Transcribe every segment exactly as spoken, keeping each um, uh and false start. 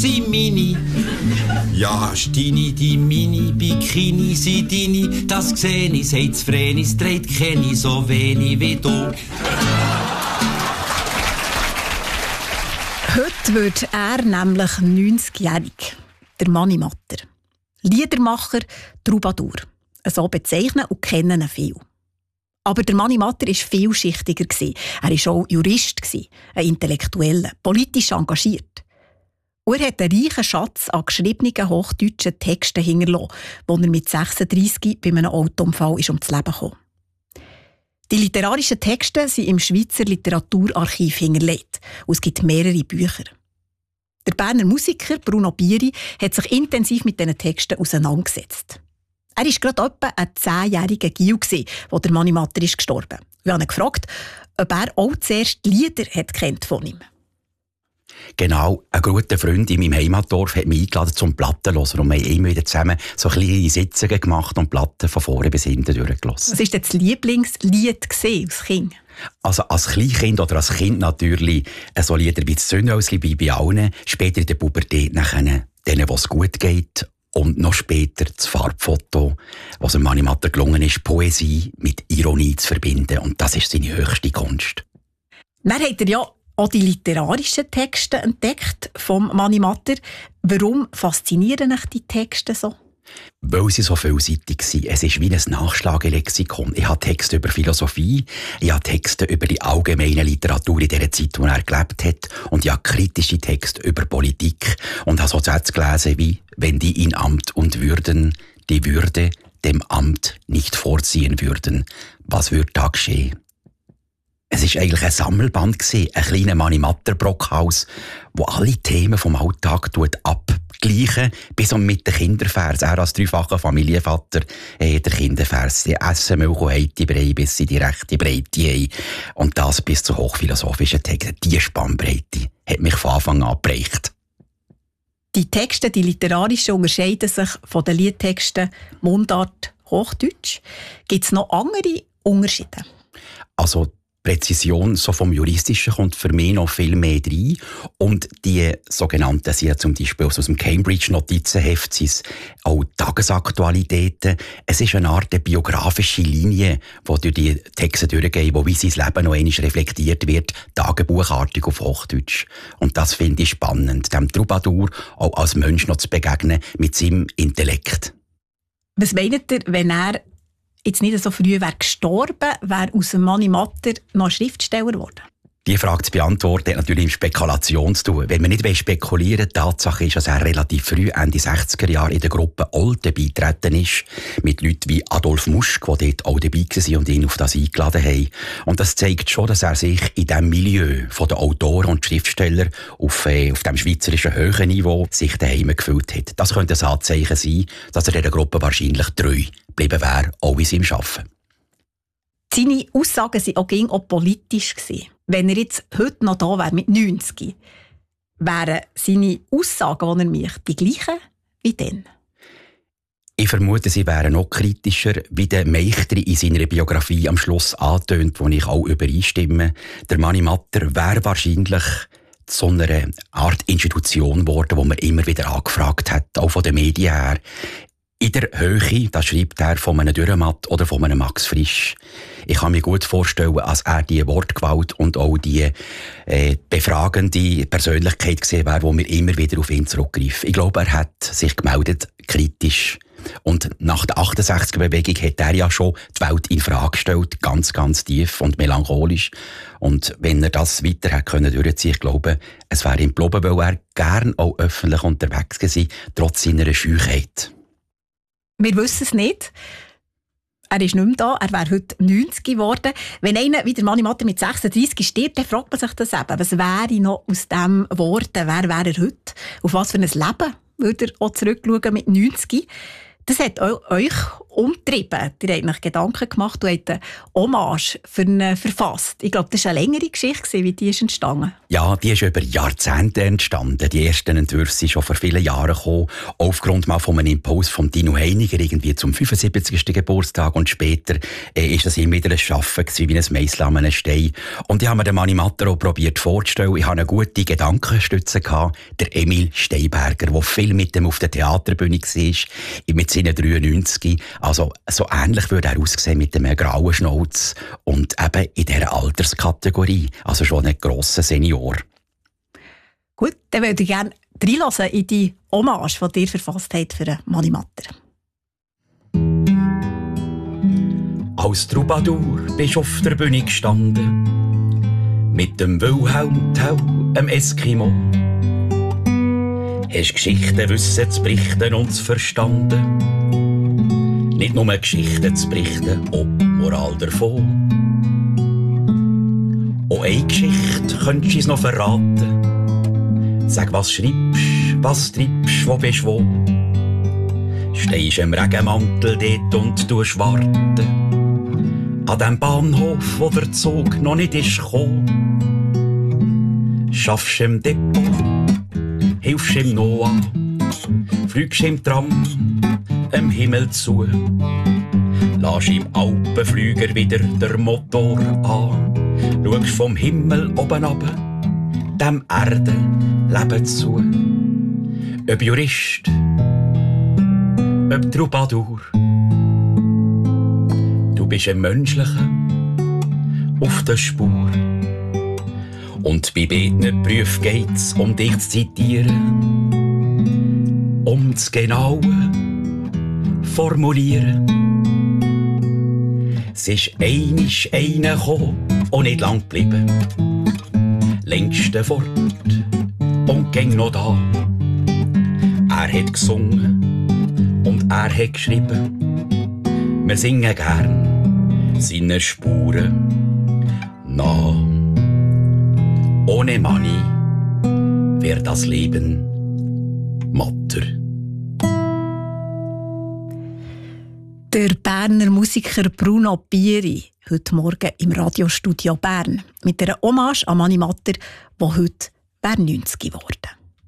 sind meine. Ja, Stini, die Mini-Bikini sind deine. Das seh ich, sagt's Vrenis, dreht kenn ich so wenig wie du. Heute wird er nämlich neunzigjährig. Der Mani Matter. Liedermacher, Troubadour. So bezeichnen und kennen ihn viele. Aber der Mani Matter war vielschichtiger. Er war auch Jurist, ein Intellektueller, politisch engagiert. Und er hat einen reichen Schatz an geschriebenen hochdeutschen Texten hinterlassen, als er mit sechsunddreissig bei einem Autounfall ist ums Leben kam. Die literarischen Texte sind im Schweizer Literaturarchiv hinterlegt und es gibt mehrere Bücher. Der Berner Musiker Bruno Bieri hat sich intensiv mit diesen Texten auseinandergesetzt. Er war gerade etwa ein zehnjähriger Gil, als der Mani Matter ist gestorben. Wir haben ihn gefragt, ob er auch zuerst Lieder hat kennt von ihm. Genau, ein guter Freund in meinem Heimatdorf hat mich eingeladen zum Platten hören und wir haben immer wieder zusammen so kleine Sitzungen gemacht und Platten von vorne bis hinten durchgelassen. Was war denn das Lieblingslied als Kind? Also als Kleinkind oder als Kind natürlich so Lieder wie das Sünnhäusli bei allen, später in der Pubertät nachher denen, wo es gut geht. Und noch später das Farbfoto, was dem Mani Matter gelungen ist, Poesie mit Ironie zu verbinden. Und das ist seine höchste Kunst. Dann hat er ja auch die literarischen Texte entdeckt vom Mani Matter. Warum faszinieren euch die Texte so? Weil sie so vielseitig sind. Es ist wie ein Nachschlagelexikon. Ich habe Texte über Philosophie, ich habe Texte über die allgemeine Literatur in der Zeit, in der er gelebt hat, und ich habe kritische Texte über Politik und habe so Sätze gelesen wie «Wenn die in Amt und Würden die Würde dem Amt nicht vorziehen würden, was würde da geschehen?» Es war eigentlich ein Sammelband, ein kleiner Mani Matter Brockhaus, wo alle Themen vom Alltag abgleichen, bis und mit den Kindervers. Er als dreifacher Familienvater, äh, der Kindervers, die essen Milch und Heitibrei, bis sie die rechte Breite haben. Und das bis zu hochphilosophischen Texten. Diese Spannbreite hat mich von Anfang an geprägt. Die Texte, die literarischen, unterscheiden sich von den Liedtexten Mundart, Hochdeutsch. Gibt es noch andere Unterschiede? Also Präzision so vom Juristischen kommt für mich noch viel mehr rein. Und die sogenannten, sind ja zum Beispiel aus dem Cambridge-Notizenheft, sind auch Tagesaktualitäten. Es ist eine Art biografische Linie, die durch die Texte durchgeht, wo wie sein Leben noch einmal reflektiert wird, tagebuchartig auf Hochdeutsch. Und das finde ich spannend, dem Troubadour auch als Mensch noch zu begegnen, mit seinem Intellekt. Was meint ihr, wenn er jetzt nicht so früh wäre gestorben, wäre aus dem Mani Matter noch ein Schriftsteller geworden? Die Frage zu beantworten hat natürlich mit Spekulation zu tun. Wenn man nicht spekulieren will, die Tatsache ist, dass er relativ früh, Ende sechziger Jahre, in der Gruppe Olten beitreten ist, mit Leuten wie Adolf Muschk, die dort auch dabei waren und ihn auf das eingeladen haben. Und das zeigt schon, dass er sich in diesem Milieu von den Autoren und Schriftstellern auf, äh, auf dem schweizerischen höheren Niveau sich daheim gefühlt hat. Das könnte ein Anzeichen sein, dass er dieser Gruppe wahrscheinlich treu geblieben wäre, auch in seinem Arbeiten. Seine Aussagen waren auch, auch politisch. Wenn er jetzt heute noch da wäre, mit neunzig, wären seine Aussagen, die er macht, die gleichen wie dann? Ich vermute, sie wären noch kritischer, wie der Meichtri in seiner Biografie am Schluss antönt, wo ich auch übereinstimme. Der Mani Matter wäre wahrscheinlich zu einer Art Institution geworden, wo man immer wieder angefragt hat, auch von den Medien her. In der Höhe, das schreibt er von einem Dürrematt oder von einem Max Frisch. Ich kann mir gut vorstellen, dass er die Wortgewalt und auch die äh, befragende Persönlichkeit gesehen wäre, wo wir immer wieder auf ihn zurückgreifen. Ich glaube, er hat sich gemeldet, kritisch. Und nach der achtundsechziger-Bewegung hat er ja schon die Welt in Frage gestellt, ganz, ganz tief und melancholisch. Und wenn er das weiter hätte können durchziehen, ich glaube, es wäre ihm geblieben, weil er gern auch öffentlich unterwegs gewesen, trotz seiner Scheuchheit. Wir wissen es nicht. Er ist nicht mehr da, er wäre heute neunzig geworden. Wenn einer wie der Mani Matter mit sechsunddreissig stirbt, dann fragt man sich das eben. Was wäre noch aus dem geworden? Wer wäre er heute? Auf was für ein Leben würde er auch zurückschauen mit neunzig? Das hat euch umtrieben. Ihr habt euch Gedanken gemacht und habt eine Hommage für ihn verfasst. Ich glaube, das war eine längere Geschichte, wie die ist entstanden. Ja, die ist über Jahrzehnte entstanden. Die ersten Entwürfe sind schon vor vielen Jahren gekommen, aufgrund mal von einem Impuls von Dino Heiniger, irgendwie zum fünfundsiebzigsten Geburtstag. Und später äh, ist das immer wieder ein Schaffen gewesen, wie ein Meissel an einem Stein. Und ich habe mir den Mani Matter auch probiert vorzustellen. Ich hatte eine gute Gedankenstütze gehabt. Der Emil Steinberger, der viel mit dem auf der Theaterbühne war, mit seinen dreiundneunzig. Also, so ähnlich würde er aussehen mit dem grauen Schnauz und eben in dieser Alterskategorie. Also schon ein grosser Senior. Gut, dann würde ich gerne reinlassen in die Hommage, die ihr verfasst habt für Mani Matter. Als Troubadour bist du auf der Bühne gestanden, mit dem Wilhelm Tell, dem Eskimo. Hast Geschichten wissen zu berichten und zu verstanden. Nicht nur Geschichten zu berichten, auch Moral davon. Auch eine Geschichte könntest du uns noch verraten. Sag, was schreibst, was treibst, wo bist wo. Stehst im Regenmantel dort und tust warten. An dem Bahnhof, wo der Zug noch nicht ist gekommen. Schaffst im Depot, hilfst im Noah, fliegst im Tram, im Himmel zu. Lass im Alpenflüger wieder der Motor an. Schaust vom Himmel oben ab, dem Erdenleben zu. Ob Jurist, ob Troubadour, du bist ein Menschlicher auf der Spur. Und bei beiden Berufen geht's, um dich zu zitieren, um das genaue Formulieren. Es ist einisch einer gekommen und nicht lang geblieben. Längste fort und ging noch da. Er hat gesungen und er hat geschrieben. Wir singen gern seine Spuren nach. Ohne Mani wär das Leben matter. Der Berner Musiker Bruno Pieri, heute Morgen im Radiostudio Bern, mit einer Hommage an Mani Matter, der heute neunzig geworden.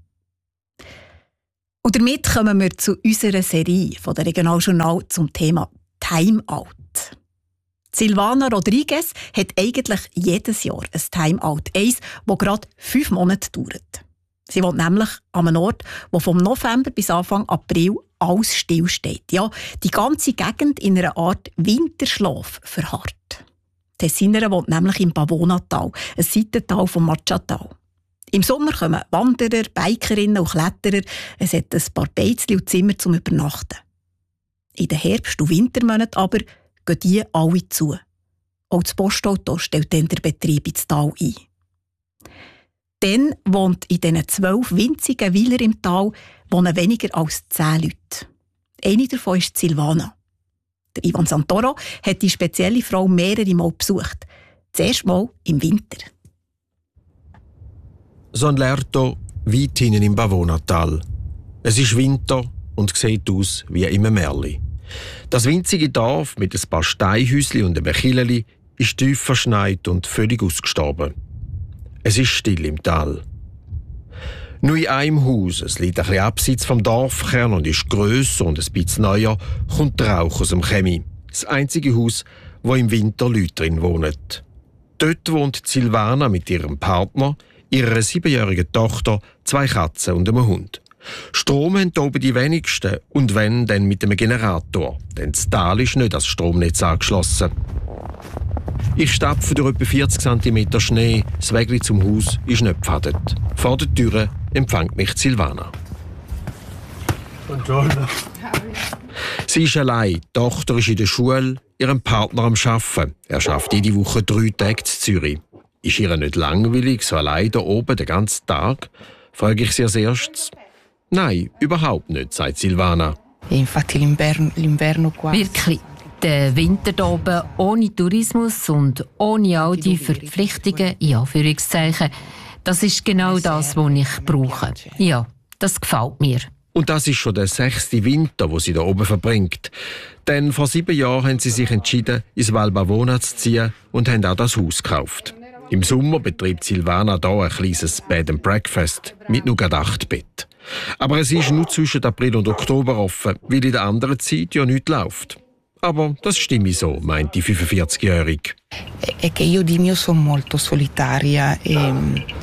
Und damit kommen wir zu unserer Serie von der Regionaljournal zum Thema Timeout. Silvana Rodriguez hat eigentlich jedes Jahr ein Timeout, eins, das gerade fünf Monate dauert. Sie wohnt nämlich an einem Ort, wo vom November bis Anfang April alles stillsteht. Ja, die ganze Gegend in einer Art Winterschlaf verharrt. Tessinerin wohnt nämlich im Pavonatal, ein Seitental vom Matschattal. Im Sommer kommen Wanderer, Bikerinnen und Kletterer. Es hat ein paar Beizli und Zimmer zum Übernachten. In den Herbst- und Wintermonaten aber gehen die alle zu. Auch das Postauto stellt dann der Betrieb ins Tal ein. Dann wohnt in diesen zwölf winzigen Weiler im Tal wohnen weniger als zehn Leute. Eine davon ist Silvana. Der Ivan Santoro hat die spezielle Frau mehrere Mal besucht. Zuerst mal im Winter. San Lerto, weit hinten im Pavonatal. Es ist Winter und sieht aus wie im Märli. Das winzige Dorf mit ein paar Steinhäuschen und einem Killeli ist tief verschneit und völlig ausgestorben. Es ist still im Tal. Nur in einem Haus, es liegt ein bisschen abseits vom Dorfkern und ist grösser und ein bisschen neuer, kommt der Rauch aus dem Chemie. Das einzige Haus, wo im Winter Leute drin wohnen. Dort wohnt Silvana mit ihrem Partner, ihrer siebenjährigen Tochter, zwei Katzen und einem Hund. Strom haben hier oben die wenigsten und wenn, dann mit einem Generator, denn das Tal ist nicht als Stromnetz angeschlossen. Ich stapfe durch etwa vierzig Zentimeter Schnee, das Wägli zum Haus ist nicht gepfadet. Vor der Tür empfängt mich Silvana. Buongiorno. Sie ist allein, die Tochter ist in der Schule, ihrem Partner am Arbeiten. Er arbeitet jede Woche drei Tage in Zürich. Ist ihr nicht langweilig, so allein da oben den ganzen Tag? Frage ich sie als erstes. Nein, überhaupt nicht, sagt Silvana. Wirklich, der Winter hier oben ohne Tourismus und ohne all die Verpflichtungen, in Anführungszeichen, das ist genau das, was ich brauche. Ja, das gefällt mir. Und das ist schon der sechste Winter, wo sie da oben verbringt. Denn vor sieben Jahren haben sie sich entschieden, ins Val Bavona zu ziehen und haben auch das Haus gekauft. Im Sommer betreibt Silvana hier ein kleines Bed and Breakfast mit nur gerade acht Betten. Aber es ist nur zwischen April und Oktober offen, weil in der anderen Zeit ja nichts läuft. Aber das stimme so, meint die fünfundvierzigjährige. È che io di mio sono molto solitaria e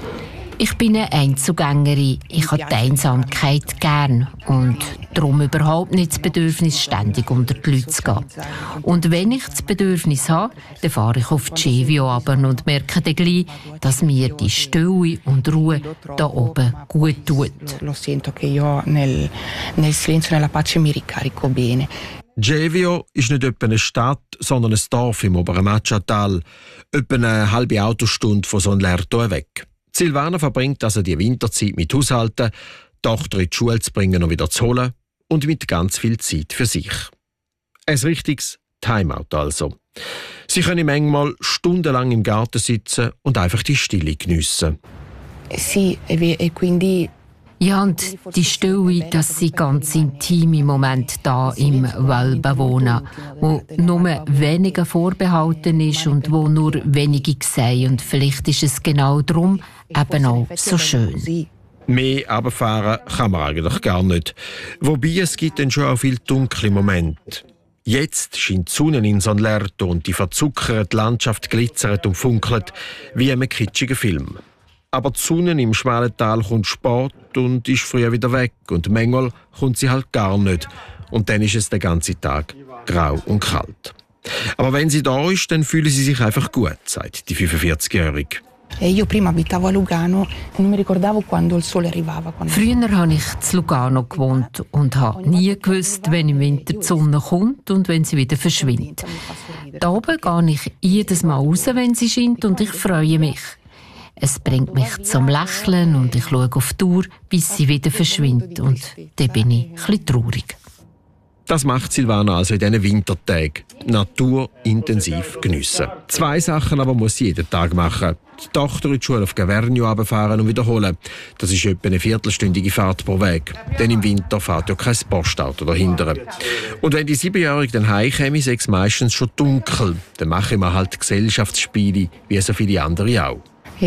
Ich bin eine Einzelgängerin. Ich habe die Einsamkeit gern und darum überhaupt nicht das Bedürfnis, ständig unter die Leute zu gehen. Und wenn ich das Bedürfnis habe, dann fahre ich auf die Cevio runter und merke dann gleich, dass mir die Stille und Ruhe da oben gut tut. Lo sento che io nel, nel silenzio e nella pace mi ricarico bene. Cevio ist nicht etwa eine Stadt, sondern ein Dorf im oberen Macciatal, etwa eine halbe Autostunde von Sonlerto weg. Silvana verbringt also die Winterzeit mit Haushalten, die Tochter in die Schule zu bringen und wieder zu holen und mit ganz viel Zeit für sich. Ein richtiges Timeout also. Sie können manchmal stundenlang im Garten sitzen und einfach die Stille geniessen. Sì, e quindi Ja, und die Stille, das sind ganz intime Momente da im Val Bavona, wo nur wenigen vorbehalten ist und wo nur wenige sehen. Und vielleicht ist es genau darum eben auch so schön. Mehr runterfahren kann man eigentlich gar nicht. Wobei es gibt dann schon auch viele dunkle Momente. Jetzt scheint die Sonne in Sonlerto und die verzuckerte Landschaft glitzert und funkelt wie in einem kitschigen Film. Aber die Sonne im schmalen Tal kommt spät und ist früher wieder weg. Und manchmal kommt sie halt gar nicht. Und dann ist es den ganzen Tag grau und kalt. Aber wenn sie da ist, dann fühlen sie sich einfach gut, sagt die fünfundvierzigjährige. Io prima abitavo a Lugano e non mi ricordavo quando il sole arrivava. Früher habe ich in Lugano gewohnt und habe nie gewusst, wenn im Winter die Sonne kommt und wenn sie wieder verschwindet. Da oben gehe ich jedes Mal raus, wenn sie scheint, und ich freue mich. Es bringt mich zum Lächeln und ich schaue auf die Uhr, bis sie wieder verschwindet. Und dann bin ich ein bisschen traurig. Das macht Silvana also in diesen Wintertagen. Natur intensiv geniessen. Zwei Sachen aber muss sie jeden Tag machen. Die Tochter in die Schule auf Gavernio runterfahren und wiederholen. Das ist etwa eine viertelstündige Fahrt pro Weg. Denn im Winter fährt ja kein Postauto dahinter. Und wenn die Siebenjährige dann heimkäme, ist es meistens schon dunkel. Dann machen wir halt Gesellschaftsspiele, wie so viele andere auch.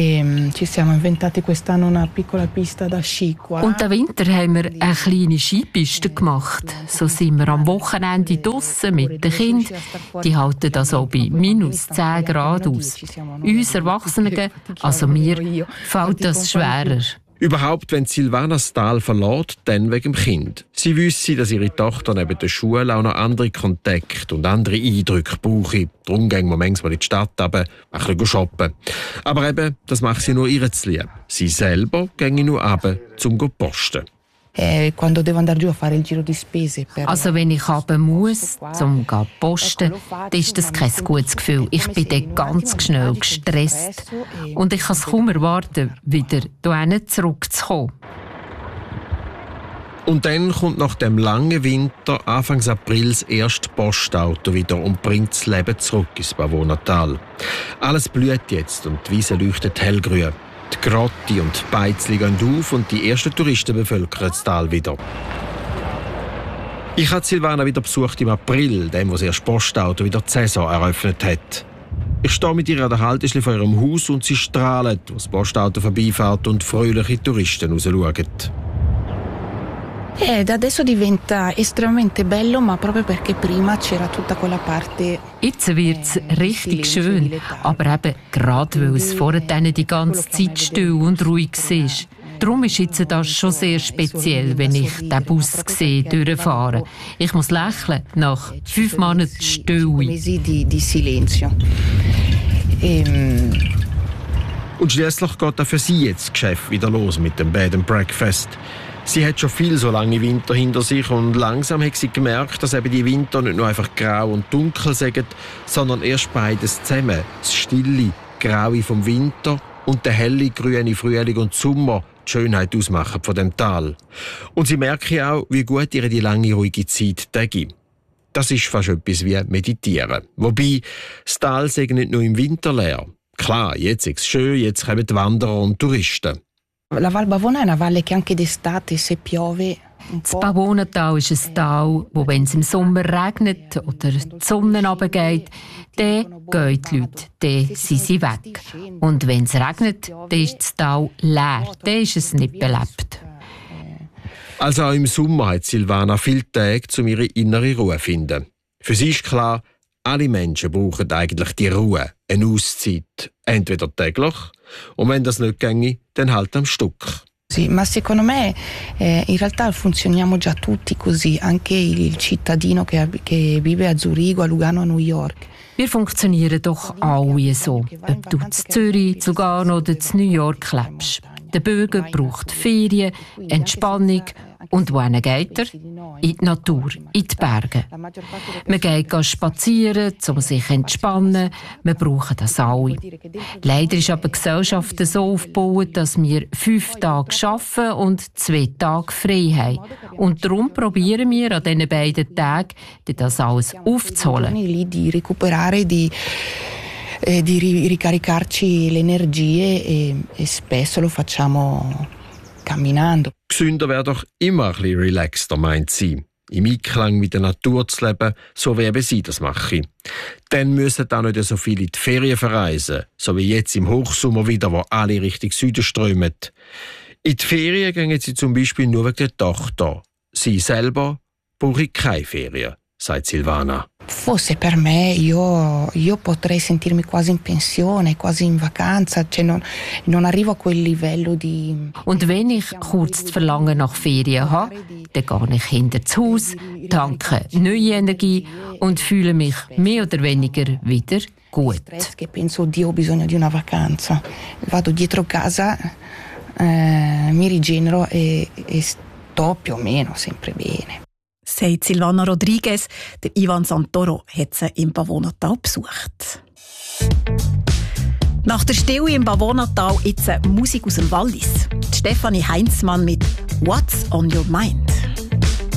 E ci siamo inventati quest'anno una piccola pista da sci qua. Und den Winter haben wir eine kleine Skipiste gemacht. So sind wir am Wochenende draussen mit den Kindern. Die halten das auch bei minus zehn Grad aus. Uns Erwachsenen, also mir, fällt das schwerer. Überhaupt, wenn Silvana das Tal verlässt, dann wegen dem Kind. Sie wüsste, dass ihre Tochter neben der Schule auch noch andere Kontakte und andere Eindrücke brauche. Darum gehen wir manchmal in die Stadt runter, ein bisschen shoppen. Aber eben, das macht sie nur ihr zu lieb. Sie selber ginge nur runter, um zu posten. Eh, quando devo andare giù a fare il giro di spese per... Also wenn ich runter muss, um zu posten, dann ist das kein gutes Gefühl. Ich bin dann ganz schnell gestresst. Und ich kann es kaum erwarten, wieder hierhin zurückzukommen. Und dann kommt nach dem langen Winter Anfang April das erste Postauto wieder und bringt das Leben zurück ins Bavona Tal. Alles blüht jetzt und die Wiese leuchtet hellgrün. Die Grotte und die Beizli gehen auf und die ersten Touristen bevölkern das Tal wieder. Ich habe Silvana wieder besucht im April, dem, wo das erste Postauto wieder die Saison eröffnet hat. Ich stehe mit ihr an der Haltestelle vor ihrem Haus und sie strahlt, als das Postauto vorbeifährt und fröhliche Touristen rausschauen. Eh, da adesso diventa estremamente bello, ma proprio perché prima c'era tutta quella parte. Jetzt wird es richtig schön, aber eben gerade weil es vorher die ganze Zeit still und ruhig war. Darum ist jetzt das schon sehr speziell, wenn ich den Bus sehe, durchfahren. Ich muss lächeln nach fünf Monaten Stille. Di, di silenzio. Ehm. Und schließlich geht auch für sie jetzt das Geschäft wieder los mit dem Bed and Breakfast. Sie hat schon viel so lange Winter hinter sich und langsam hat sie gemerkt, dass eben die Winter nicht nur einfach grau und dunkel sind, sondern erst beides zusammen. Das stille Graue vom Winter und der helle grüne Frühling und Sommer die Schönheit ausmachen von dem Tal. Und sie merkt auch, wie gut ihr die lange, ruhige Zeit gibt. Das ist fast etwas wie Meditieren. Wobei, das Tal sei nicht nur im Winter leer. Klar, jetzt ist es schön, jetzt kommen die Wanderer und Touristen. La Val Bavona è una valle che anche d'estate, se piove. Das Pavonatal ist ein Tal, wo, wenn es im Sommer regnet oder die Sonne runtergeht, dann gehen die Leute, dann sind sie weg. Und wenn es regnet, dann ist das Tal leer, dann ist es nicht belebt. Also auch im Sommer hat Silvana viele Tage, um ihre innere Ruhe zu finden. Für sie ist klar, alle Menschen brauchen eigentlich die Ruhe, eine Auszeit, entweder täglich und wenn das nicht ginge, dann halt am Stück. Sì, ma secondo me eh, in realtà funzioniamo già tutti così, anche il cittadino che, che vive a Zurigo, a Lugano, a New York. Wir funktionieren doch alle so, ob du in Zürich, zu Lugano oder in New York lebst. Der Bürger braucht Ferien, Entspannung. Und wohin geht er? In die Natur, in die Berge. Man geht spazieren, um sich zu entspannen. Wir brauchen das alle. Leider ist aber die Gesellschaft so aufgebaut, dass wir fünf Tage arbeiten und zwei Tage frei haben. Und darum probieren wir an diesen beiden Tagen, das alles aufzuholen. Di recuperare, di, eh, di ricaricarci le energie e, e spesso lo facciamo camminando. Gesünder wäre doch immer ein bisschen relaxter, meint sie. Im Einklang mit der Natur zu leben, so wie eben sie das machen. Dann müssen auch nicht so viele in die Ferien verreisen, so wie jetzt im Hochsommer wieder, wo alle Richtung Süden strömen. In die Ferien gehen sie zum Beispiel nur wegen der Tochter. Sie selber brauchen keine Ferien, sagt Silvana. Fosse per me, io, io potrei sentirmi quasi in pensione, quasi in vacanza, cioè non, non arrivo a quel livello di... Und wenn ich kurz das Verlangen nach Ferien habe, dann gehe ich hinter das Haus, tanke neue Energie und fühle mich mehr oder weniger wieder gut. Che penso, oddio, ho bisogno di una vacanza. Vado dietro casa, eh, mi rigenero e, e sto più o meno sempre bene. Sagt Silvana Rodriguez. Der Ivan Santoro hat sie im Pavonatal besucht. Nach der Stille im Pavonatal jetzt Musik aus dem Wallis. Die Stefanie Heinzmann mit «What's on your mind?»